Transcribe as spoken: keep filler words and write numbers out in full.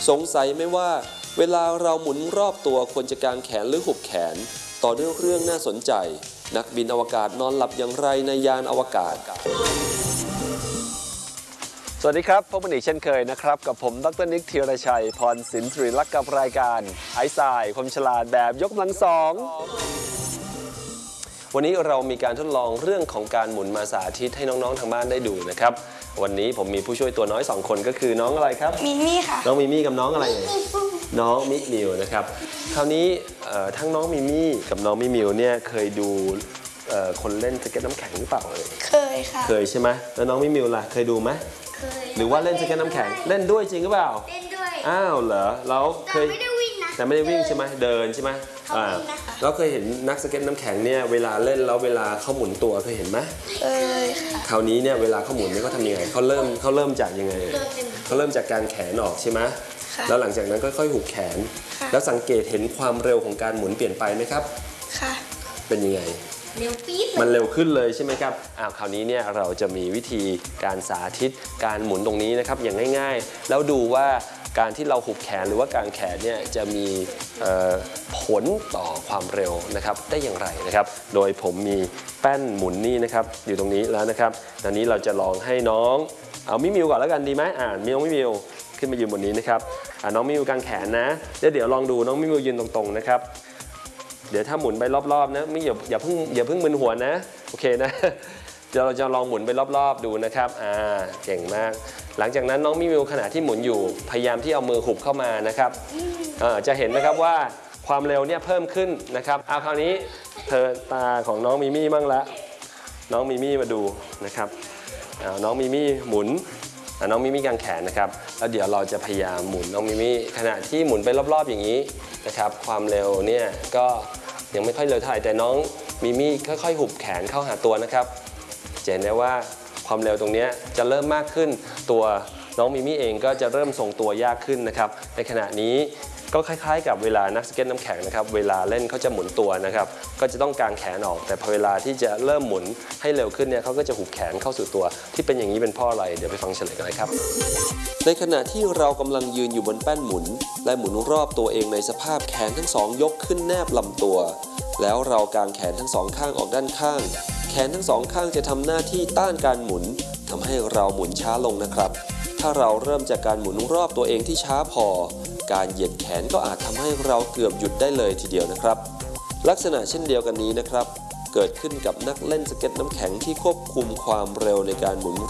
สงสัยไหมว่าเวลาเราหมุนรอบตัวควรจะกางแขนหรือหุบแขนต่อด้วยเรื่องน่าสนใจนักบินอวกาศนอนหลับอย่างไรในยานอวกาศสวัสดีครับพบกันอีกเช่นเคยนะครับกับผมดร.นิก ธีรชัยพรสินทรีลักษณ์กับรายการไอซ์ ความฉลาดแบบยกกำลังสองวันนี้เรามีการทดลองเรื่องของการหมุนมาสาธิตให้น้องๆทางบ้านได้ดูนะครับวันนี้ผมมีผู้ช่วยตัวน้อยสองคนก็คือน้องอะไรครับมิมี่ค่ะน้องมิมี่กับน้องอะไรน้องมิมิวนะครับคราวนี้ทั้งน้องมิมี่กับน้องมิมิวเนี่ยเคยดูคนเล่นสเก็ตน้ำแข็งหรือเปล่าเลยเคยค่ะเคยใช่ไหมแล้วน้องมิมิวล่ะเคยดูไหมเคยหรือว่าเล่นสเก็ตน้ำแข็งเล่นด้วยจริงหรือเปล่าเล่นด้วยอ้าวเหรอแล้วเคยแต่ไม่ได้วิ่งนะแต่ไม่ได้วิ่งใช่ไหมเดินใช่ไหมอ่าแล้วเคยเห็นนักสเก็ตน้ำแข็งเนี่ยเวลาเล่นแล้วเวลาเขาหมุนตัวเคยเห็นไหมเคยค่ะคราวนี้เนี่ยเวลาเขาหมุนเนี่ยเขาทำยังไงเขาเริ่มเขาเริ่มจากยังไงเขาเริ่มจากการแขนออกใช่ไหมแล้วหลังจากนั้นค่อยๆหุบแขนแล้วสังเกตเห็นความเร็วของการหมุนเปลี่ยนไปไหมครับค่ะเป็นยังไงเร็วปี๊ดมันเร็วขึ้นเลยใช่ไหมครับอ้าวคราวนี้เนี่ยเราจะมีวิธีการสาธิตการหมุนตรงนี้นะครับอย่างง่ายๆแล้วดูว่าการที่เราหุบแขนหรือว่าการแขนเนี่ยจะมีผลต่อความเร็วนะครับได้อย่างไรนะครับโดยผมมีแป้นหมุนนี่นะครับอยู่ตรงนี้แล้วนะครับตอนนี้เราจะลองให้น้องเอามิมิวก่อนแล้วกันดีไหมอ่ามิวมิมิวขึ้นมายืนบนนี้นะครับอ่าน้องมิมิวกางแขนนะเดี๋ยวเดี๋ยวลองดูน้องมิมิวยืนตรงๆนะครับเดี๋ยวถ้าหมุนไปรอบๆนะไม่อย่าอย่าเพิ่งอย่าเพิ่งมึนหัวนะโอเคนะเดี๋ยวเราจะลองหมุนไปรอบๆดูนะครับอ่าเก่งมากหลังจากนั้นน้องมิมิวขณะที่หมุนอยู่พยายามที่เอามือหุบเข้ามานะครับจะเห็นนะครับว่าความเร็วเนี่ยเพิ่มขึ้นนะครับเอาคราวนี้เธอตาของน้องมิมี่บ้างละน้องมิมี่มาดูนะครับน้องมิมี่หมุนน้องมิมี่กางแขนนะครับแล้วเดี๋ยวเราจะพยายามหมุนน้องมิมี่ขณะที่หมุนไปรอบๆอย่างนี้นะครับความเร็วเนี่ยก็ยังไม่ค่อยเร็วเท่าไหร่แต่น้องมิมี่ค่อยๆหุบแขนเข้าหาตัวนะครับจะเห็นได้ว่าความเร็วตรงนี้จะเริ่มมากขึ้นตัวน้องมิมี่เองก็จะเริ่มทรงตัวยากขึ้นนะครับในขณะนี้ก็คล้ายๆกับเวลานักสเก็ตน้ำแข็งนะครับเวลาเล่นเขาจะหมุนตัวนะครับก็จะต้องกางแขนออกแต่พอเวลาที่จะเริ่มหมุนให้เร็วขึ้นเนี่ยเขาก็จะหุบแขนเข้าสู่ตัวที่เป็นอย่างนี้เป็นเพราะอะไรเดี๋ยวไปฟังเฉลยกันเลยครับในขณะที่เรากำลังยืนอยู่บนแป้นหมุนและหมุนรอบตัวเองในสภาพแขนทั้งสองยกขึ้นแนบลำตัวแล้วเรากางแขนทั้งสองข้างออกด้านข้างแขนทั้งสองข้างจะทำหน้าที่ต้านการหมุนทำให้เราหมุนช้าลงนะครับถ้าเราเริ่มจากการหมุนรอบตัวเองที่ช้าพอการเหยียดแขนก็อาจทำให้เราเกือบหยุดได้เลยทีเดียวนะครับลักษณะเช่นเดียวกันนี้นะครับเกิดขึ้นกับนักเล่นสเก็ตน้ำแข็งที่ควบคุมความเร็วในการหมุน